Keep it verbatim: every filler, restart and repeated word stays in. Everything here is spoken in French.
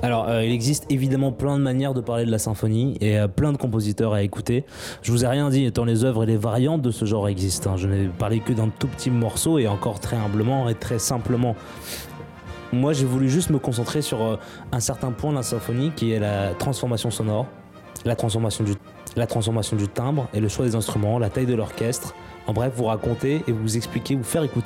Alors, euh, il existe évidemment plein de manières de parler de la symphonie et euh, plein de compositeurs à écouter. Je vous ai rien dit, tant les œuvres et les variantes de ce genre existent, hein. Je n'ai parlé que d'un tout petit morceau et encore très humblement et très simplement. Moi, j'ai voulu juste me concentrer sur euh, un certain point de la symphonie qui est la transformation sonore, la transformation du, la transformation du timbre et le choix des instruments, la taille de l'orchestre. En bref, vous raconter et vous expliquer, vous faire écouter